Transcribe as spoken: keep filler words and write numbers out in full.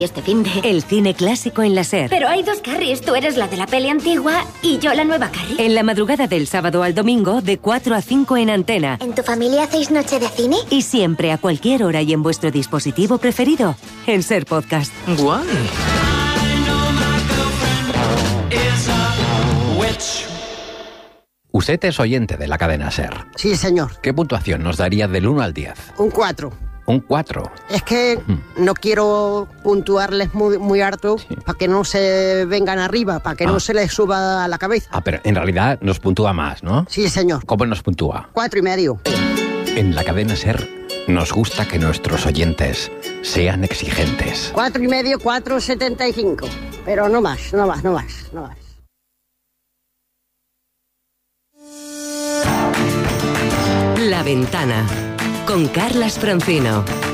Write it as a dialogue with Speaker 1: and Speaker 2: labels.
Speaker 1: este finde.
Speaker 2: El cine clásico en la SER.
Speaker 1: Pero hay dos Carries, tú eres la de la peli antigua y yo la nueva Carrie.
Speaker 2: En la madrugada del sábado al domingo, de cuatro a cinco en Antena.
Speaker 3: ¿En tu familia hacéis noche de cine?
Speaker 2: Y siempre, a cualquier hora y en vuestro dispositivo preferido, en SER Podcast.
Speaker 4: ¡Guay!
Speaker 5: Usted es oyente de la cadena SER.
Speaker 6: Sí, señor.
Speaker 5: ¿Qué puntuación nos daría del uno al diez?
Speaker 6: Un cuatro.
Speaker 5: Un cuatro.
Speaker 6: Es que
Speaker 5: Mm.
Speaker 6: no quiero puntuarles muy, muy harto
Speaker 5: Sí.
Speaker 6: para que no se vengan arriba, para que
Speaker 5: Ah.
Speaker 6: no se les suba a la cabeza.
Speaker 5: Ah, pero en realidad nos puntúa más, ¿no?
Speaker 6: Sí, señor.
Speaker 5: ¿Cómo nos puntúa?
Speaker 6: Cuatro y medio.
Speaker 5: En la cadena SER nos gusta que nuestros oyentes sean exigentes.
Speaker 6: Cuatro y medio, cuatro setenta y cinco. Pero no más, no más, no más, no más.
Speaker 2: La Ventana, con Carlas Francino.